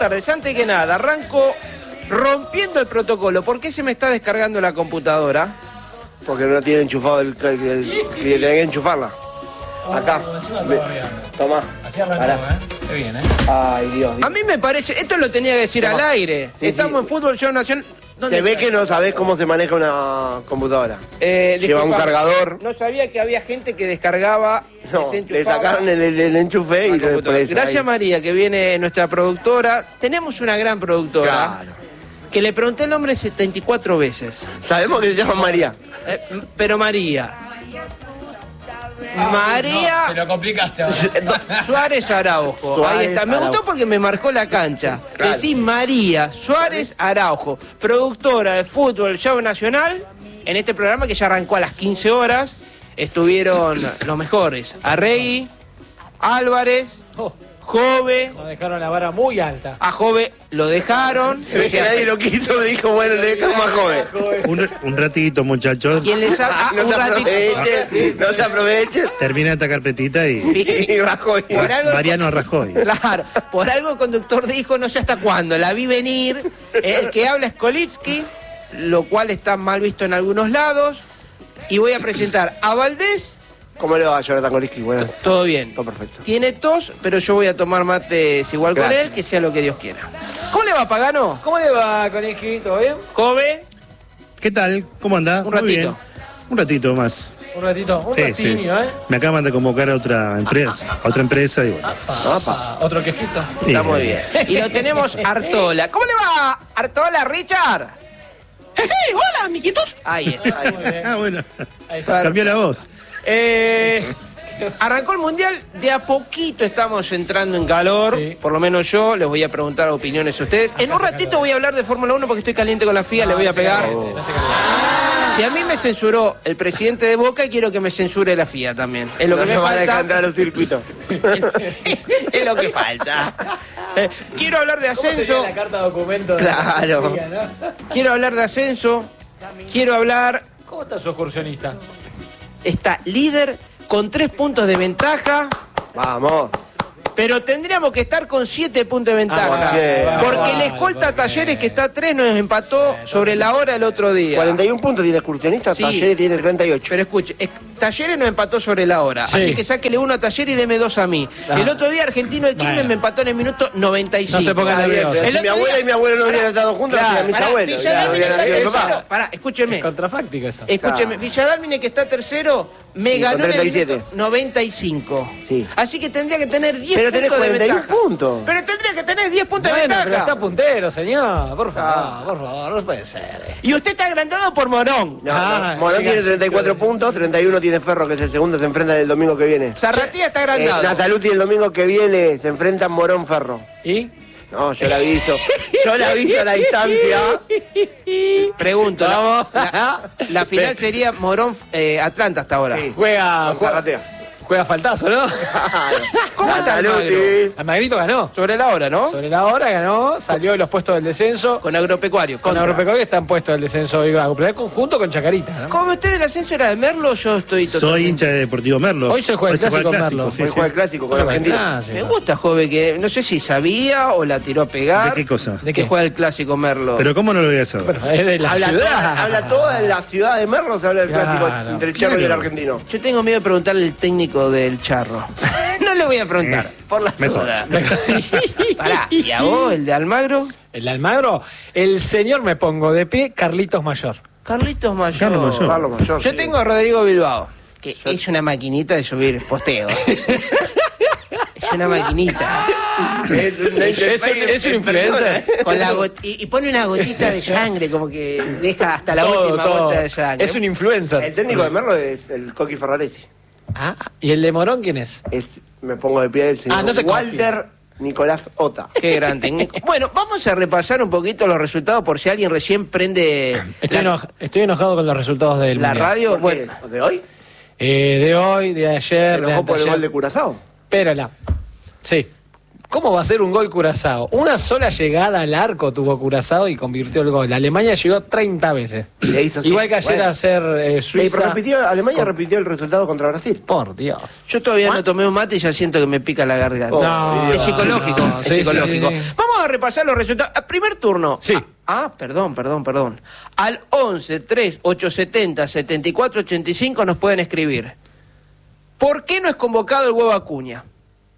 tardes. Antes que nada, arranco rompiendo el protocolo. ¿Por qué se me está descargando la computadora? Porque no tiene enchufado el tiene que enchufarla. Acá. Tomá. Así arrancamos, Qué bien, Ay, Dios. A mí me parece, esto lo tenía que decir al aire. Sí, Estamos sí. en Fútbol Show Nacional. Se ve que no sabés cómo se maneja una computadora. Lleva un cargador. No sabía que había gente que descargaba, No, desenchufaba le sacaron el enchufe y lo después. Gracias, María, que viene nuestra productora. Tenemos una gran productora. Claro. Que le pregunté el nombre 74 veces. Sabemos que se llama María. Pero María. María Se lo complicaste ahora. Suárez Araujo. Suárez Ahí está. Me gustó Araujo. porque me marcó la cancha. Claro. Decís María Suárez Araujo, productora de Fútbol Show Nacional. En este programa que ya arrancó a las 15 horas. Estuvieron los mejores. Arregui, Álvarez, Jove. Nos dejaron la vara muy alta. A Jove lo dejaron. Se ve que nadie lo quiso, dijo, bueno, le dejamos más joven. Un ratito, muchachos. ¿Quién les ha... No un se ratito. aprovechen, no se aprovechen. Termina esta carpetita y Y Rajoy. Por algo- Mariano Rajoy. Claro, por algo el conductor dijo, no sé hasta cuándo, la vi venir. El que habla es Kolitsky, lo cual está mal visto en algunos lados. Y voy a presentar a Valdés. ¿Cómo le va a Jonathan Koliski? Buenas. Todo bien. Todo perfecto. Tiene tos, pero yo voy a tomar mates igual Gracias. con él, que sea lo que Dios quiera. ¿Cómo le va, Pagano? ¿Cómo le va, Koliski? ¿Todo bien? Jove. ¿Qué tal? ¿Cómo anda? Un Muy ratito. bien. Un ratito más. Un ratito. Un Sí, ratinho, sí. Me acaban de convocar a otra empresa. y bueno. Otro quejito. Sí, Está muy bien. Y lo tenemos Artola. ¿Cómo le va, Artola, Richard? Hola, amiguitos. Ahí está. Muy bien. Ah, bueno. Ahí está. Cambió la voz. Arrancó el Mundial, de a poquito estamos entrando en calor, Sí. por lo menos yo, les voy a preguntar opiniones a ustedes. En un ratito voy a hablar de Fórmula 1 porque estoy caliente con la FIA, le voy a pegar. No se caliente. Si a mí me censuró el presidente de Boca, quiero que me censure la FIA también. Es lo que me No van a falta. decantar los circuitos. Es lo que falta. Quiero hablar de ¿Cómo sería ascenso, la carta documento de Claro. la FIA, ¿no? quiero hablar de ascenso, quiero hablar... ¿Cómo está su excursionista? Está líder con 3 puntos de ventaja. Vamos. Pero tendríamos que estar con 7 puntos de ventaja. ¿por qué? Porque el escolta Talleres, que está a 3, nos empató sobre la hora el otro día. 41 puntos tiene excursionista, Sí. Talleres tiene 38. Pero escuche, Talleres nos empató sobre la hora. Sí. Así que sáquele 1 a Talleres y deme 2 a mí. Ah. El otro día Argentino de Quilmes Bueno. me empató en el minuto 95. No se pongan Está bien, nerviosos. pero El si mi otro abuela día- y mi abuelo no hubieran estado juntos, Claro, eran mis pará, abuelos. Ya no Villadalmine hubieran está nacido mi tercero. papá. Pará, escúcheme. Es contrafáctico eso. Escúcheme, Villadalmine que está tercero, me Sí, ganó con en el 37. minuto 95. Sí. Así que tendría que tener 10 Pero tenés puntos de 41 ventaja. puntos. Pero tendría que tener 10 puntos de Bueno, ventaja. pero está puntero, señor. Por favor, no puede ser. Y usted está agrandado por Morón. No, Ah, no. Morón tiene 34 puntos, 31 tiene Ferro, que es el segundo, se enfrentan el domingo que viene. Zarratía está agrandado. Nataluti el domingo que viene se enfrentan Morón Ferro. ¿Y? No, yo la aviso. Yo la aviso a la distancia. Pregunto, Vamos. la final sería Morón Atlanta hasta ahora. Sí. Juega faltazo, ¿no? ¿Cómo está el Nataluti. Almagrito ganó. Sobre la hora, ¿no? Sobre la hora ganó, salió de los puestos del descenso. Con Agropecuario. Con contra. Agropecuario está en puesto del descenso hoy junto con Chacarita, ¿no? ¿Cómo usted el ascenso era de Merlo? Yo estoy totalmente... Soy hincha de Deportivo Merlo. Hoy se juega el clásico Merlo. sí, Hoy sí. juega el clásico con Hoy juega el Argentina. clásico. Me gusta, joven, que no sé si sabía o la tiró a pegar. ¿De qué cosa? ¿De Que qué? juega el clásico Merlo. Pero ¿cómo no lo voy a saber? Es de la Habla ciudad. toda la ciudad de Merlo, se habla del Claro. clásico entre el Charro y el Claro. argentino. Yo tengo miedo de preguntarle al técnico del Charro. No le voy a preguntar, por la mejor. duda. Pará, ¿y a vos, el de Almagro? El Almagro, el señor me pongo de pie, Carlitos Mayor. Carlitos Mayor. Carlos Mayor. Carlos Mayor. Yo sí. tengo a Rodrigo Bilbao, que es una maquinita de subir posteos. Es una maquinita. Es un influencer. Con la y pone una gotita de sangre, como que deja hasta la última gota de sangre. Es un influencer. El técnico de Merlo es el Coqui Ferraresi. Ah, ¿y el de Morón quién es? Me pongo de pie el señor No se Walter Nicolás Ota. Qué gran técnico. Bueno, vamos a repasar un poquito los resultados por si alguien recién prende Estoy enojado con los resultados del la Mundial. radio. ¿Por Bueno, qué? ¿De hoy? De hoy, de ¿Se ayer, de enojó por el anteayer. gol de Curazao? Espérala. Sí. ¿Cómo va a ser un gol Curazao? Una sola llegada al arco tuvo Curazao y convirtió el gol. Alemania llegó 30 veces. Le hizo así. Igual que ayer Bueno. hacer Suiza. Alemania repitió el resultado contra Brasil. Por Dios. Yo todavía no tomé un mate y ya siento que me pica la garganta. No, es psicológico, no, es sí, psicológico. sí, sí. Vamos a repasar los resultados. Primer turno. Sí. Perdón. Al 11 3 870 74 85 nos pueden escribir. ¿Por qué no es convocado el Huevo Acuña?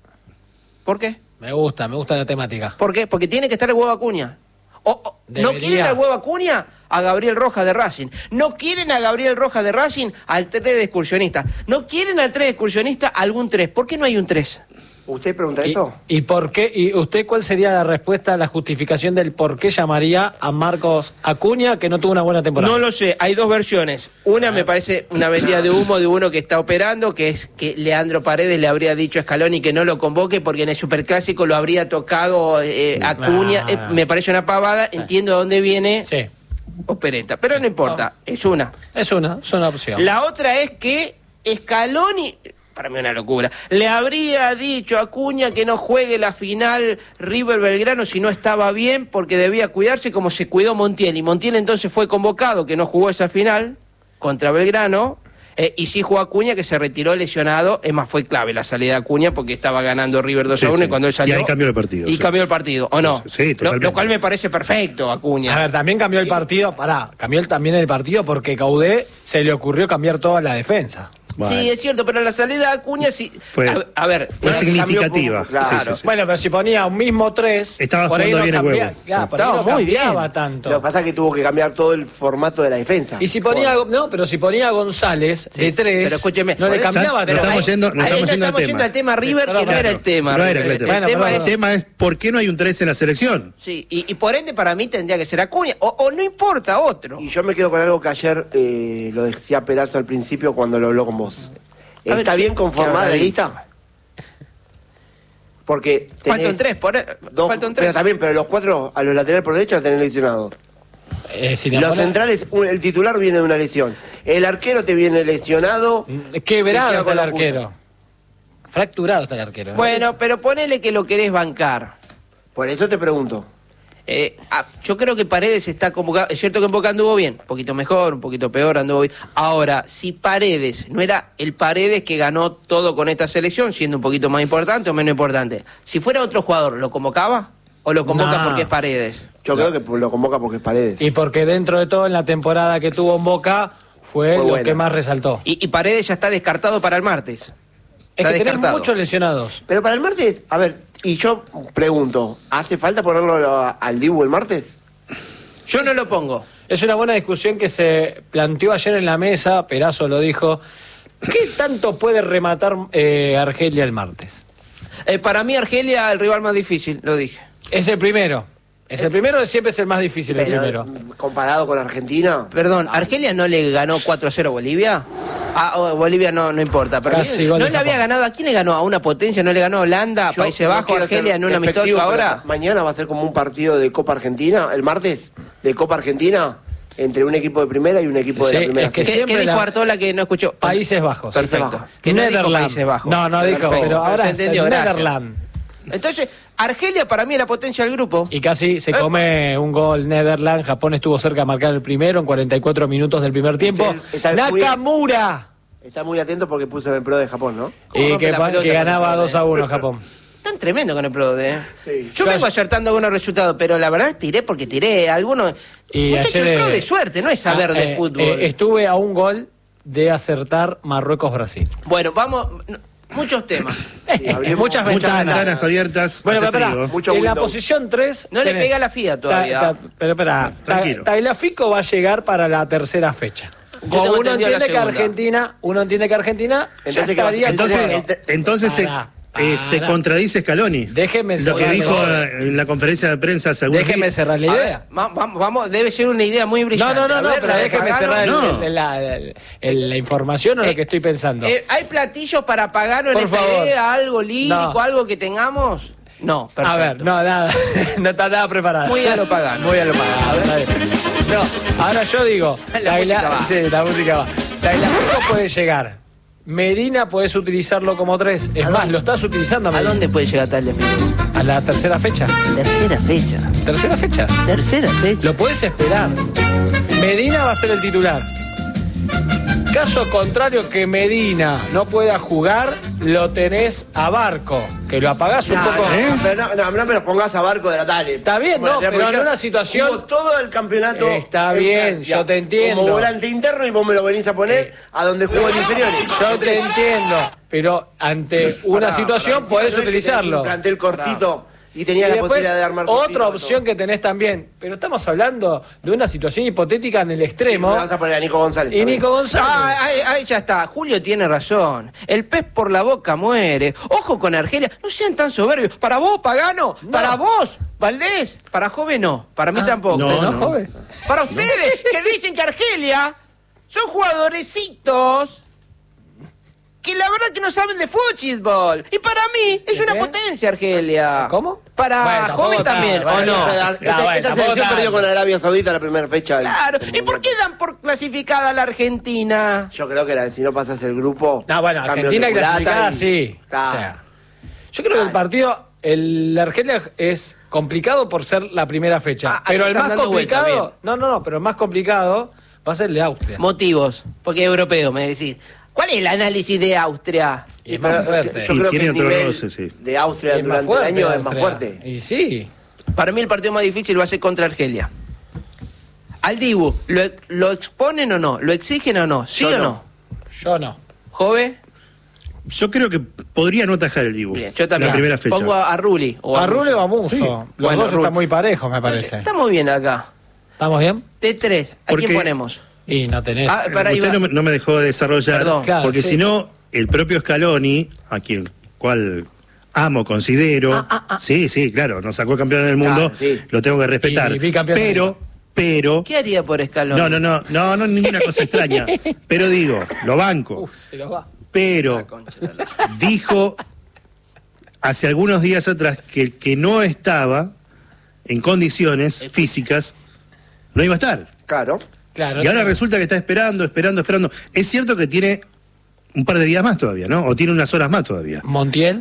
¿Por qué? Me gusta la temática. ¿Por qué? Porque tiene que estar el Huevo Acuña. ¿No Debería. quieren al Huevo Acuña? A Gabriel Rojas de Racing. ¿No quieren a Gabriel Rojas de Racing? Al 3 de excursionista. ¿No quieren al 3 de excursionista? Algún 3. ¿Por qué no hay un 3? ¿Usted pregunta eso? ¿Y por qué? ¿Y usted cuál sería la respuesta a la justificación del por qué llamaría a Marcos Acuña, que no tuvo una buena temporada? No lo sé, hay dos versiones. Una me parece una vendida de humo de uno que está operando, que es que Leandro Paredes le habría dicho a Scaloni que no lo convoque porque en el Superclásico lo habría tocado Acuña. Me parece una pavada, entiendo de dónde viene Sí, opereta, pero no importa, es una. es una opción. La otra es que Scaloni, para mí una locura, le habría dicho a Acuña que no juegue la final River Belgrano si no estaba bien porque debía cuidarse como se cuidó Montiel. Y Montiel entonces fue convocado, que no jugó esa final contra Belgrano, y sí jugó Acuña, que se retiró lesionado. Es más, fue clave la salida de Acuña porque estaba ganando River 2-1 y cuando él salió... Y ahí cambió el partido. Y cambió el partido, ¿o no? Sí, totalmente. Lo cual me parece perfecto, Acuña. A ver, también cambió el partido, cambió también el partido porque Caudé se le ocurrió cambiar toda la defensa. Bueno. Sí, es cierto, pero la salida de Acuña sí... Fue significativa. Claro. Sí, sí, sí. Bueno, pero si ponía un mismo 3... Estaba por ahí jugando no bien el cambia- Huevo. Claro, por ahí Estaba no muy bien. cambiaba tanto. Lo que pasa es que tuvo que cambiar todo el formato de la defensa. Y si ponía, pero si ponía a González de 3, pero escúcheme, no le cambiaba no estamos tanto. yendo- no Ahí estamos yendo al estamos tema. al tema River, que no Claro. era el tema. No era River. el tema. El tema El es... tema es ¿por qué no hay un 3 en la selección? Sí, y por ende para mí tendría que ser Acuña, o no importa otro. Y yo me quedo con algo que ayer lo decía Perazo al principio cuando lo habló con vos. A ver, ¿Está ¿qué- bien qué conformada habla la ahí? lista? Porque Faltan tenés 3, faltan pero 3. también, pero los 4 a los laterales por derecha tenés lesionados. Si le Los pone- centrales, el titular viene de una lesión. El arquero te viene lesionado. Quebrado Lesión está con el la arquero. Fracturado está el arquero. Bueno, pero ponele que lo querés bancar. Por eso te pregunto. Yo creo que Paredes está convocado. Es cierto que en Boca anduvo bien, un poquito mejor, un poquito peor, anduvo bien. Ahora, si Paredes no era el Paredes que ganó todo con esta selección, siendo un poquito más importante o menos importante, si fuera otro jugador, ¿lo convocaba? ¿O lo convoca No. porque es Paredes? Yo creo que lo convoca porque es Paredes. Y porque dentro de todo, en la temporada que tuvo en Boca, fue lo buena. que más resaltó. Y Paredes ya está descartado para el martes. Es Está que tenés descartado. muchos lesionados. Pero para el martes, a ver, y yo pregunto, ¿hace falta ponerlo al Dibu el martes? Yo no lo pongo. Es una buena discusión que se planteó ayer en la mesa, Perazo lo dijo. ¿Qué tanto puede rematar Argelia el martes? Para mí Argelia el rival más difícil, lo dije. Es el primero. Es el primero, siempre es el más difícil, el Pero, primero. comparado con Argentina. Perdón, ¿Argelia no le ganó 4-0 a Bolivia? Bolivia no importa. Pero Casi gol ¿no de le había Japón. ganado? ¿A quién le ganó? ¿A una potencia? ¿No le ganó a Holanda? ¿A Yo Países no Bajos? quiero ¿Argelia ser en un amistoso despectivo, ahora? pero mañana va a ser como un partido de Copa Argentina, el martes, de Copa Argentina, entre un equipo de primera y un equipo de la Sí, primera. es que ¿Qué, siempre qué dijo la- Artola que no escuchó? Países Bajos. Perfecto. Que no dijo Netherlands. Países Bajos. No dijo, Perfecto. pero ahora se es entendió, el gracias. Netherlands. Entonces, Argelia para mí es la potencia del grupo. Y casi se Epa. come un gol Netherlands. Japón estuvo cerca de marcar el primero en 44 minutos del primer tiempo. Está muy- Nakamura. Está muy atento porque puso en el pro de Japón, ¿no? ¿Cómo Y rompe que, la pelota que con ganaba el 2-1 Japón. Tan tremendo con el PRODE, ¿eh? Sí. Yo vengo acertando algunos resultados, pero la verdad tiré porque tiré. Algunos. Y Muchachos, ayer, el PRODE es suerte, no es saber de fútbol. Estuve a un gol de acertar Marruecos-Brasil. Bueno, vamos. Muchos temas. abrimos Muchas Muchas ventanas. ventanas abiertas. Bueno, hace pero espera, frío. Mucho en la window. posición 3... No le pega la FIA todavía. Pero espera, Tranquilo. Tagliafico va a llegar para la tercera fecha. tengo Como uno entendido la entiende que Argentina ya Entonces, ¿qué va a estaría hacer? como- Entonces Pará. se contradice Scaloni. Déjeme Lo que cerrar dijo la idea. en la conferencia de prensa según Déjeme cerrar la A ver, idea. vamos, debe ser una idea muy brillante. No, A ver, pero la de déjeme Pagano. cerrar No. la información o lo que estoy pensando. ¿Hay platillos para pagar en Por esta favor. idea? ¿Algo lírico? No. ¿Algo que tengamos? No, perfecto. A ver, no, nada. No está nada preparado. Muy a lo Pagano. Muy a lo Pagano. Está bien. No, ahora yo digo. La música va. Sí, la música va. Tagliafico puede llegar. Medina podés utilizarlo como 3. Es más, lo estás utilizando a ¿A Medina. dónde puede llegar Tagliafico? A la tercera fecha. Tercera fecha. Tercera fecha. Tercera fecha. Lo podés esperar. Medina va a ser el titular. Caso contrario que Medina no pueda jugar, lo tenés a Barco, que lo apagás un poco. Pero no me lo pongas a Barco de la tarde. Está bien, no, pero en una situación... Jugó todo el campeonato. Está en bien, Francia, yo te entiendo. Como volante interno y vos me lo venís a poner a donde jugó en inferiores. Yo te entiendo, pero ante una situación podés No es que tenés utilizarlo. un plantel cortito y tenía Y la después, posibilidad de armar otra cortito, opción que tenés también, pero estamos hablando de una situación hipotética en el extremo. Me vas a poner a Nico González. Y Nico González. Ahí ya está. Julio tiene razón. El pez por la boca muere. Ojo con Argelia. No sean tan soberbios. Para vos, Pagano. No. Para vos, Valdés. Para Jove no. Para mí tampoco. no, ¿No, joven? Para ustedes, que dicen que Argelia son jugadorecitos que la verdad que no saben de fútbol. Y para mí es una qué? potencia Argelia. ¿Cómo? Para Bueno, Jove tampoco también, está, ¿o bueno, no? bueno. Esta selección perdió con Arabia Saudita la primera fecha. Claro. ¿Y por qué dan por clasificada a la Argentina? Yo creo que si no pasas el grupo. No, bueno, cambio Argentina de culata clasificada y- sí. Claro. O sea, yo creo que el partido, el Argelia es complicado por ser la primera fecha. Ahí Pero el están más dando vuelta, complicado, no, pero el más complicado va a ser el de Austria. Motivos. Porque es europeo, me decís. ¿Cuál es el análisis de Austria? Y es más fuerte. Yo Y creo tiene que el otro nivel roce, sí. de Austria Y es más durante el fuerte año es más Austria. fuerte. Y sí. Para mí el partido más difícil va a ser contra Argelia. Al Dibu, ¿lo exponen o no? ¿Lo exigen o no? ¿Sí Yo o no. no? Yo no. ¿Jove? Yo creo que podría no atajar el Dibu. Bien, yo también. La primera fecha. Pongo a Rulli. O A Rulli o a Musso. Sí. Los Bueno, dos Rulli. están muy parejos, me parece. Estamos bien acá. ¿Estamos bien? De 3. ¿A Porque- quién ponemos? Y no tenés. Ah, para Usted Iván. no me dejó desarrollar, Perdón. Claro, porque sí. si no, el propio Scaloni, a quien cual amo, considero, sí, claro, nos sacó campeón del mundo, Claro, sí. lo tengo que respetar, Y bicampeón del mundo. pero, ¿Qué haría por Scaloni? no, ninguna cosa extraña, pero digo, lo banco, Se los va. pero dijo hace algunos días atrás que el que no estaba en condiciones físicas no iba a estar. Claro. Claro. Y ahora resulta que está esperando. Es cierto que tiene un par de días más todavía, ¿no? O tiene unas horas más todavía. Montiel.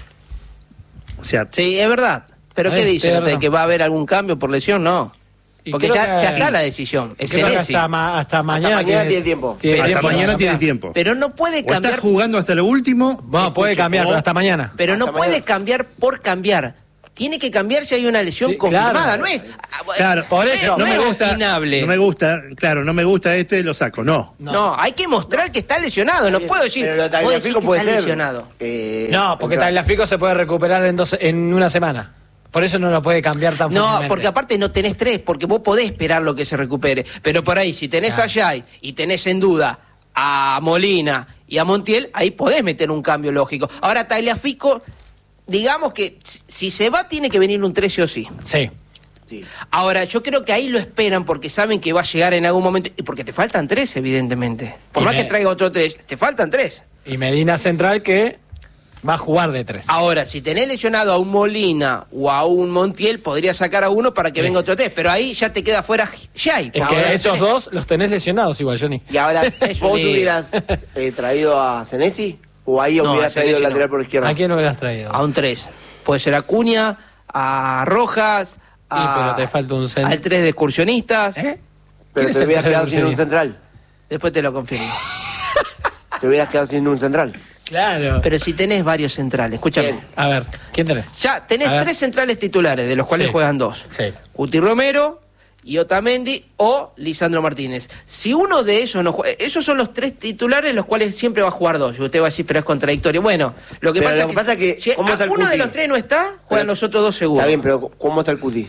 O sea, Sí, es verdad. ¿Pero qué dice? tiene ¿No te- razón. ¿Que va a haber algún cambio por lesión? No. Y Porque creo ya que- está la decisión. Es Creo que Senesi. hasta mañana tiene tiempo. hasta tiempo para mañana tiene cambiar. tiempo. Pero no puede O está cambiar. jugando hasta lo último. Bueno, puede cambiar, pero hasta mañana. Pero no Hasta puede mañana. cambiar por cambiar. Tiene que cambiar si hay una lesión Sí, confirmada, claro. no es. Claro, por eso. no me es gusta. opinable. No me gusta, claro, no me gusta lo saco. No. No, hay que mostrar que está lesionado. No puedo decir. Pero lo de puedo decir Tagliafico que puede está ser. lesionado. No, porque Tagliafico se puede recuperar en una semana. Por eso no lo puede cambiar tan No, fácilmente. porque aparte no tenés 3, porque vos podés esperar lo que se recupere. Pero por ahí, si tenés Claro. a Yay y tenés en duda a Molina y a Montiel, ahí podés meter un cambio lógico. Ahora, Tagliafico, digamos que si se va, tiene que venir un 13 o sí. Sí. Sí. Ahora, yo creo que ahí lo esperan porque saben que va a llegar en algún momento. Y porque te faltan 3, evidentemente. Por Y más me- que traiga otro 3, te faltan 3. Y Medina Central que va a jugar de 3. Ahora, si tenés lesionado a un Molina o a un Montiel, podría sacar a uno para que venga otro 3. Pero ahí ya te queda fuera Yay. Es Ahora que esos tenés- dos los tenés lesionados igual, Johnny. Y ahora, Es ¿vos un lío. hubieras traído a Senesi? ¿O ahí No, hubieras a traído el Senesi no. lateral por izquierda? ¿A quién no hubieras traído? A un 3. Puede ser a Acuña, a Rojas, pero te falta un al 3 de excursionistas. ¿Eh? Pero ¿Quién es te el hubieras central quedado de sin un Bruselas? central. Después te lo confirmo. Te hubieras quedado sin un central. Claro. Pero si tenés varios centrales, escúchame. Bien. A ver, ¿quién tenés? Ya tenés A ver. 3 centrales titulares, de los cuales Sí. juegan 2. Sí. Cuti Romero, y Otamendi o Lisandro Martínez. Si uno de ellos no juega, esos son los 3 titulares los cuales siempre va a jugar 2. Y usted va a decir, pero es contradictorio. Bueno, lo que Pero pasa lo que pasa es que, si ¿cómo está el uno de Cuti? los 3 no está, juegan Pero- los otros 2 seguros. Está bien, pero ¿cómo está el Cuti?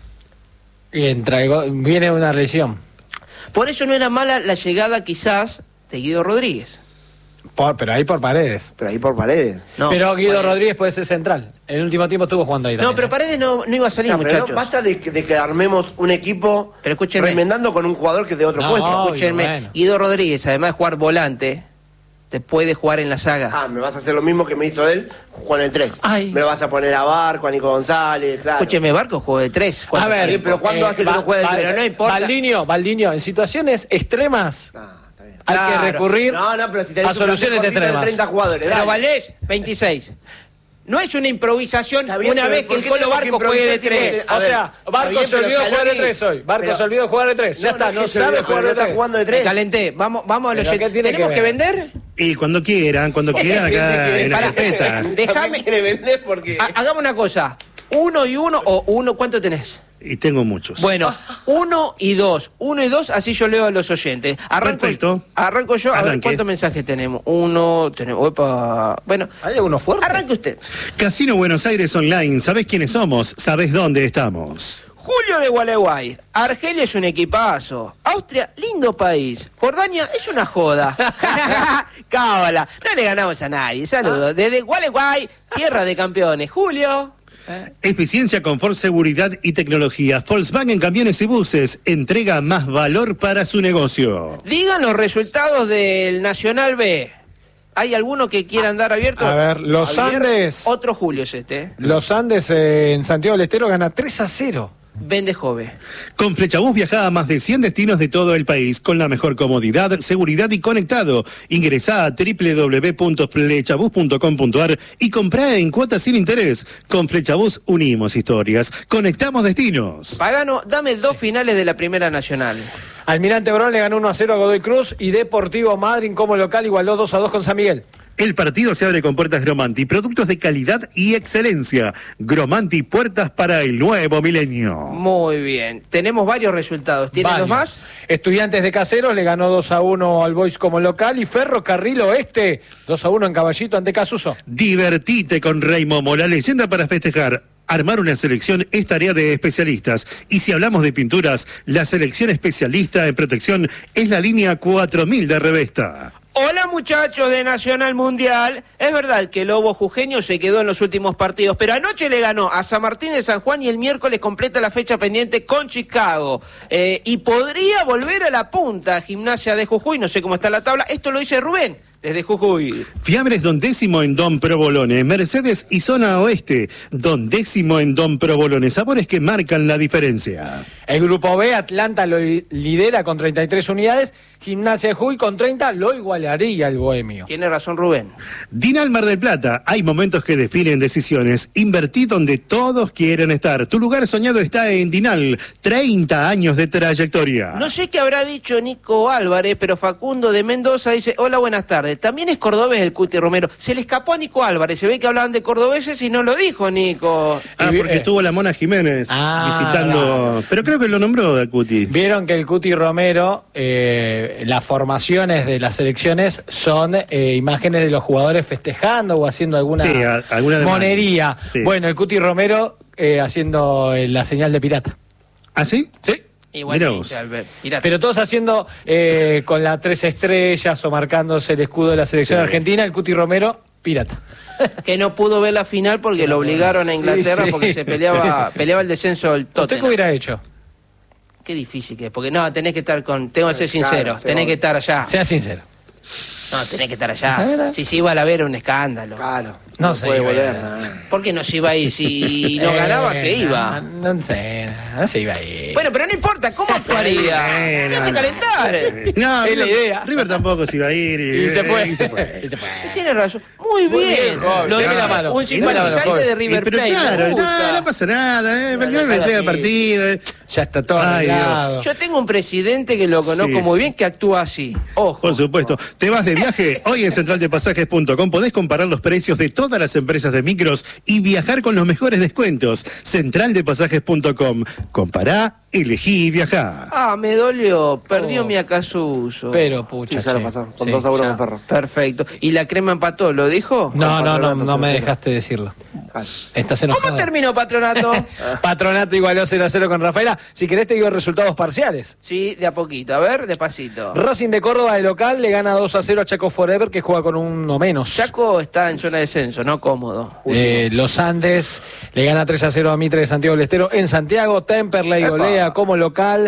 Y viene una lesión. Por eso no era mala la llegada quizás de Guido Rodríguez. Pero ahí por Paredes. Pero ahí por Paredes. No, pero Guido Paredes. Rodríguez puede ser central. En el último tiempo estuvo jugando ahí No, también, pero ¿eh? Paredes no iba a salir, No, pero muchachos. no, basta de que armemos un equipo Pero escúcheme. remendando con un jugador que es de otro No, puesto. obvio, Escúchenme, bueno. Guido Rodríguez, además de jugar volante, te puede jugar en la saga. Ah, me vas a hacer lo mismo que me hizo él con el 3. Ay. Me vas a poner a Barco, a Nico González, claro. Escúcheme, Barco jugó de 3. A ver, Sí, pero ¿cuándo hace que no juegue de Pero no importa. Valdinho, en situaciones extremas, Ah, está bien. hay que recurrir No, pero si tenés a soluciones un plantel cortito de extremas. 30 jugadores, Pero dale. Valés, 26. No es una improvisación Está bien, una pero vez que ¿por el qué Colo tenemos que Barco juegue de improvisar si 3. A O ver, sea, está Barco bien, se olvidó pero de jugar de Scaloni- 3 hoy. Barco pero- se olvidó de jugar de 3. Ya está, no se sabe olvidó, jugar pero de no está 3. jugando de Me 3. calenté. Vamos a los Pero ¿qué tiene ¿Tenemos que que ver? vender? Y cuando quieran acá en la Pará. carpeta. Déjame. quiere vender porque... Hagamos una cosa. 1 y 1 o 1, ¿cuánto tenés? Y tengo muchos. Bueno, 1 y 2. 1 y 2, así yo leo a los oyentes. Perfecto. Arranco yo, a ver Arranque. cuántos mensajes tenemos. 1, tenemos. Opa. Bueno, ¿Hay alguno fuerte? arranque usted. Casino Buenos Aires Online. ¿Sabés quiénes somos? ¿Sabés dónde estamos? Julio de Gualeguay. Argelia es un equipazo. Austria, lindo país. Jordania es una joda. Cábala. No le ganamos a nadie. Saludos. Desde Gualeguay, tierra de campeones. Julio. Eficiencia, confort, seguridad y tecnología. Volkswagen Camiones y Buses entrega más valor para su negocio. Digan los resultados del Nacional B. ¿Hay alguno que quieran dar abierto? A ver, los Abierto. Andes. Otro Julio es este. Los Andes en Santiago del Estero gana 3-0. Vende Jove. Con Flechabús viaja a más de 100 destinos de todo el país con la mejor comodidad, seguridad y conectado. Ingresá a www.flechabús.com.ar y comprá en cuotas sin interés. Con Flechabús unimos historias, conectamos destinos. Pagano, dame 2 finales de la Primera Nacional. Almirante Brown le ganó 1-0 a Godoy Cruz y Deportivo Madryn como local igualó 2-2 con San Miguel. El partido se abre con puertas Gromanti, productos de calidad y excelencia. Gromanti, puertas para el nuevo milenio. Muy bien. Tenemos varios resultados. ¿Tienen los Varios. más? Estudiantes de Caseros le ganó 2-1 al Boys como local y Ferrocarril Oeste 2-1 en Caballito ante Casuso. Divertite con Rey Momo, la leyenda para festejar. Armar una selección es tarea de especialistas. Y si hablamos de pinturas, la selección especialista en protección es la línea 4000 de Revesta. Hola muchachos de Nacional Mundial. Es verdad que el Lobo Jujeño se quedó en los últimos partidos, pero anoche le ganó a San Martín de San Juan y el miércoles completa la fecha pendiente con Chicago. Y podría volver a la punta, Gimnasia de Jujuy, no sé cómo está la tabla. Esto lo dice Rubén, desde Jujuy. Fiambres Don Décimo en Don Provolone, Mercedes y Zona Oeste. Don Décimo en Don Provolone, sabores que marcan la diferencia. El grupo B, Atlanta lo lidera con 33 unidades, Gimnasia de Jujuy con 30 lo igualaría el Bohemio. Tiene razón Rubén. Dinal Mar del Plata, hay momentos que definen decisiones. Invertí donde todos quieren estar. Tu lugar soñado está en Dinal, 30 años de trayectoria. No sé qué habrá dicho Nico Álvarez, pero Facundo de Mendoza dice, hola, buenas tardes. También es cordobés el Cuti Romero. Se le escapó a Nico Álvarez, se ve que hablaban de cordobeses y no lo dijo Nico. Porque estuvo la Mona Jiménez visitando... Claro. Pero creo que lo nombró a Cuti. Vieron que el Cuti Romero, las formaciones de las selecciones son imágenes de los jugadores festejando o haciendo alguna, Sí, alguna demanda. monería. Sí. Bueno, el Cuti Romero haciendo la señal de pirata. ¿Ah, sí? Sí. Igual Mirá que vos. dice Albert. Mirá. Pero todos haciendo con las 3 estrellas o marcándose el escudo de la selección Sí. argentina, el Cuti Romero, pirata. Que no pudo ver la final porque lo obligaron a Inglaterra Sí. porque se peleaba el descenso del ¿Usted Tottenham. qué hubiera hecho? Qué difícil que es, porque no, tenés que estar con, tengo que ser sincero, Claro, tenés que estar allá. Sea sincero. No, tenés que estar allá. Si se iba a la ver un escándalo. Claro, No no se puede iba a ir. volver. No. ¿Por qué no se iba a ir? Si no ganaba, se iba. No sé, no se iba a ir. Bueno, pero no importa, ¿cómo actuaría? Bueno, No hace calentar. No, Es la idea. River tampoco se iba a ir. Y se fue. Y se fue. Y se fue. Tiene razón. Muy Muy bien. bien, joven. Lo Deme dice la mano. un Deme la mano, simpatizante joven. de River Pero Plate. claro, me gusta. no pasa nada, Belgrano le entrega partido. Ya está todo Ay, arreglado. Yo tengo un presidente que lo conozco Sí. muy bien que actúa así. Ojo. Por supuesto. ¿Te vas de viaje? Hoy en centraldepasajes.com podés comparar los precios de todas las empresas de micros y viajar con los mejores descuentos. Centraldepasajes.com. Compará, elegí y viajá. Ah, me dolió. Perdió Oh. mi Acasuso. Pero pucha. Sí, ya lo che. pasó, con Sí, 2-1 ya. con Ferro. Perfecto. ¿Y la crema empató? ¿Lo dijo? No me dejaste decirlo. Claro. Estás enojado. ¿Cómo terminó, patronato? Patronato igualó 0-0 con Rafaela. Si querés te digo resultados parciales. Sí, de a poquito. A ver, despacito. Racing de Córdoba de local le gana 2-0 a Chaco Forever, que juega con uno menos. Chaco está en zona de descenso, no cómodo. Los Andes le gana 3-0 a Mitre de Santiago del Estero en Santiago. Temperley Epa. golea como local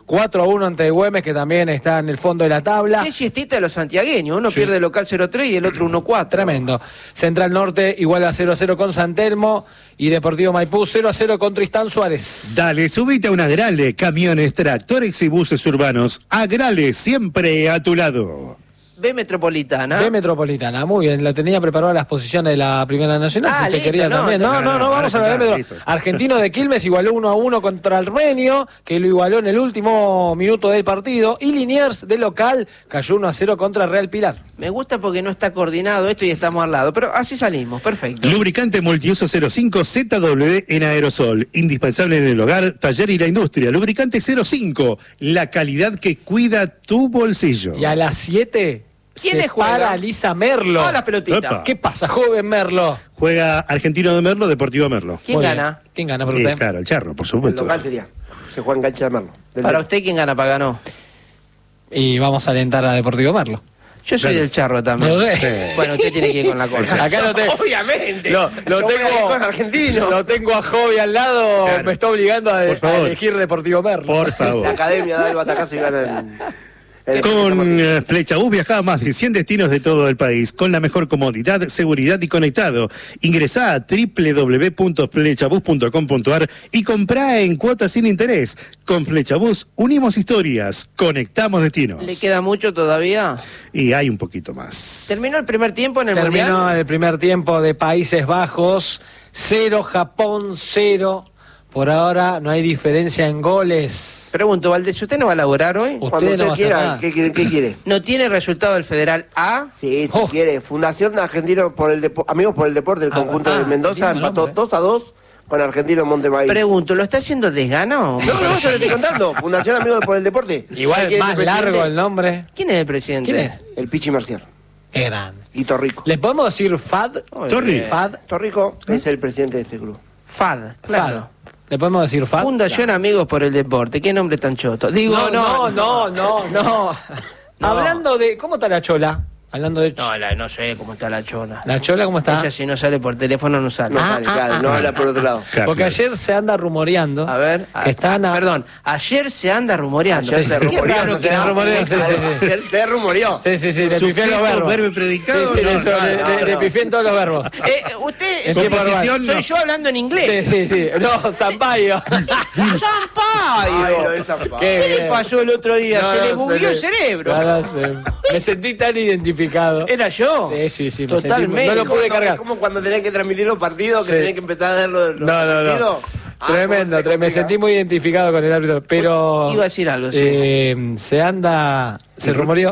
4-1 ante Güemes, que también está en el fondo de la tabla. Qué siestita de los santiagueños. Uno pierde local 0-3 y el otro 1-4. Tremendo. Central Norte igual a 0-0 con San Telmo y Deportivo Maipú 0-0 con Tristán Suárez. Dale, subite a un Agrale, camiones, tractores y buses urbanos. Agrale, siempre a tu lado. B Metropolitana. B Metropolitana, muy bien, la tenía preparada las posiciones de la Primera Nacional. Si usted listo, quería también. No, vamos a la B Metro. listo. Argentino de Quilmes igualó 1-1 contra Armenio, que lo igualó en el último minuto del partido. Y Liniers de local cayó 1-0 contra Real Pilar. Me gusta porque no está coordinado esto y estamos al lado, pero así salimos, perfecto. Lubricante multiuso 05 ZW en aerosol. Indispensable en el hogar, taller y la industria. Lubricante 05, la calidad que cuida tu bolsillo. Y a las 7 ¿Quiénes se juegan? para Lisa Merlo. Todas las pelotitas. Opa. ¿Qué pasa, joven Merlo? Juega Argentino de Merlo, Deportivo Merlo. ¿Quién Muy bien. gana? ¿Quién gana por Sí, usted? claro, el Charro, por El supuesto. local sería. Se juega en cancha de Merlo. Para usted, ¿quién gana? Pagano. Y vamos a alentar a Deportivo Merlo. Yo soy Claro. del Charro también. Lo sé. Bueno, usted tiene que ir con la cosa. Acá lo tengo. Obviamente. Lo Yo voy a ir tengo. con Argentino. Lo tengo a Jovi al lado. Claro. Me está obligando a Por favor. elegir Deportivo Merlo. Por La favor. academia da el batacazo y gana el Con Flechabús viaja a más de 100 destinos de todo el país, con la mejor comodidad, seguridad y conectado. Ingresá a www.flechabús.com.ar y comprá en cuotas sin interés. Con Flechabús unimos historias, conectamos destinos. ¿Le queda mucho todavía? Y hay un poquito más. ¿Terminó el primer tiempo en el Terminó Mundial? el primer tiempo de Países Bajos. 0, Japón 0. Por ahora no hay diferencia en goles. Pregunto, Valdés, ¿usted no va a laburar hoy? Cuando Usted no va a usted hacer quiera, nada. ¿qué quiere? ¿No tiene resultado del Federal A? Sí, si Oh. quiere. Fundación Argentino por el Amigos por el Deporte del conjunto de Mendoza lindo empató nombre. 2-2 con Argentino en Montemaíz. Pregunto, ¿lo está haciendo desgano? No, yo le estoy contando. Fundación Amigos por el Deporte. Igual ¿Sabe quién es más el largo presidente? el nombre. ¿Quién es el presidente? ¿Quién es? El Pichi Marcial. Qué grande. Y Torrico. ¿Le podemos decir FAD? Torri. FAD. Torrico es el presidente de este club. FAD, claro. FAD. ¿Le podemos decir FAD? Fundación Amigos por el Deporte. ¿Qué nombre tan choto? Digo, no. Hablando de... ¿Cómo está la chola? Hablando de... No sé cómo está la chola. ¿La chola cómo está? Ella si no sale por teléfono no sale. No sale, claro, no habla por otro lado. Claro, Porque claro. ayer se anda rumoreando. A ver, Que están a- perdón, ayer se anda rumoreando. Ayer se Qué rumoreó, raro no que se se rumoreó, sí. Se rumoreó. Sí, le pifié Sujeto, los verbos. verbo y predicado. Sí, no, eso, no, le pifié en todos los verbos. Usted En tiempo Composición, soy no. yo hablando en inglés. Sí. No, Zampayo. Ay, ¡Zampayo! lo de Zampayo. Qué ¿Qué le bien. pasó el otro día? No, se le no, bugueó el le- cerebro. No sé. Me sentí tan identificado. ¿Era yo? Sí, me Totalmente. sentí- no lo pude cargar. Es como cuando tenés que transmitir los partidos, que Sí. tenés que empezar a ver los No. partidos. Tremendo, ¿cómo te me sentí muy identificado con el árbitro, pero... Iba a decir algo, sí. Se rumoreó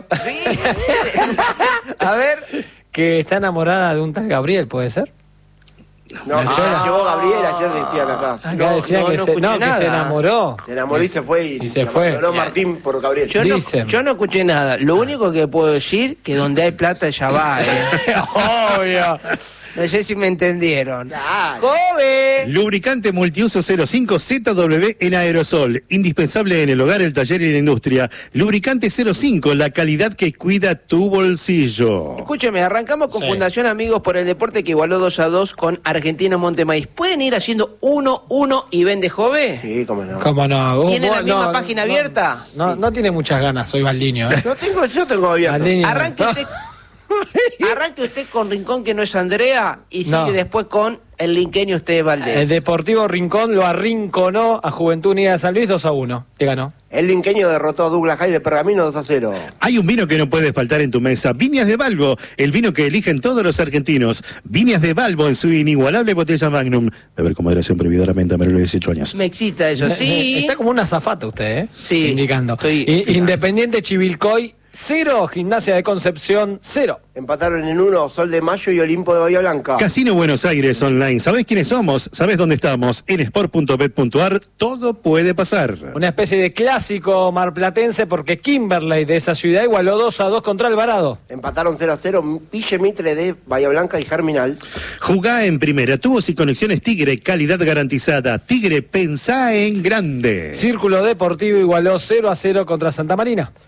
A ver. que está enamorada de un tal Gabriel, ¿puede ser? No, llegó Gabriel, ayer decían acá. Acá No, decía no, que, no se, escuché que nada. se enamoró. Se enamoró y se fue. Y se fue. Habló Martín por Gabriel. Dicen. Yo no escuché nada. Lo único que puedo decir que donde hay plata ya va, Obvio. No sé si me entendieron. Claro. ¡Joven! Lubricante multiuso 05 ZW en aerosol. Indispensable en el hogar, el taller y la industria. Lubricante 05, la calidad que cuida tu bolsillo. Escúcheme, arrancamos con Sí. Fundación Amigos por el Deporte que igualó 2-2 con Argentino Montemaíz. ¿Pueden ir haciendo 1-1 y vende Jove? Sí, cómo no. ¿Cómo no? ¿Tiene la misma página abierta? No tiene muchas ganas, soy Baldiño. Yo tengo abierto. Baldiño. Arranque usted con Rincón, que no es Andrea, y sigue No. después con el linqueño usted Valdés. El Deportivo Rincón lo arrinconó a Juventud Unida de San Luis 2-1. Le ganó. El linqueño derrotó a Douglas High de Pergamino 2-0. Hay un vino que no puede faltar en tu mesa. Viñas de Balbo, el vino que eligen todos los argentinos. Viñas de Balbo en su inigualable botella Magnum. Beber con moderación, prohibida la venta, menor de 18 años. Me excita eso, sí. Está como una azafata usted, ¿eh? Sí, Indicando. estoy- Independiente Chivilcoy 0, Gimnasia de Concepción 0. Empataron en 1 Sol de Mayo y Olimpo de Bahía Blanca. Casino Buenos Aires Online. ¿Sabés quiénes somos? ¿Sabés dónde estamos? En sport.bet.ar todo puede pasar. Una especie de clásico marplatense porque Kimberley de esa ciudad igualó 2-2 contra Alvarado. Empataron 0-0 Ville Mitre de Bahía Blanca y Germinal. Jugá en primera. Tubos y conexiones Tigre. Calidad garantizada. Tigre, pensá en grande. Círculo Deportivo igualó 0-0 contra Santa Marina.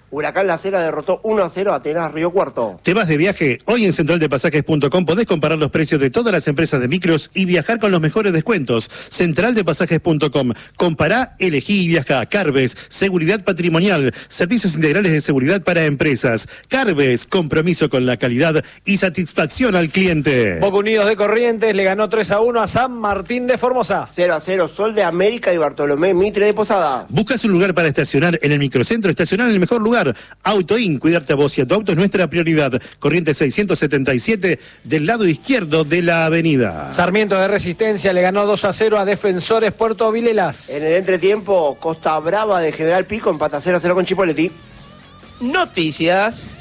Huracán La Cera derrotó 1-0 a Atenas Río Cuarto. ¿Te vas de viaje? Hoy en centraldepasajes.com podés comparar los precios de todas las empresas de micros y viajar con los mejores descuentos. Centraldepasajes.com. Compará, elegí y viaja. Carves, seguridad patrimonial, servicios integrales de seguridad para empresas. Carves, compromiso con la calidad y satisfacción al cliente. Boca Unidos de Corrientes le ganó 3-1 a San Martín de Formosa. 0-0 Sol de América y Bartolomé Mitre de Posadas. ¿Buscas un lugar para estacionar en el microcentro? Estacionar en el mejor lugar. Autoin, cuidarte a vos y a tu auto es nuestra prioridad. Corriente 677 del lado izquierdo de la avenida. Sarmiento de Resistencia le ganó 2-0 a Defensores Puerto Vilelas. En el entretiempo, Costa Brava de General Pico empata 0-0 con Chipoleti. Noticias.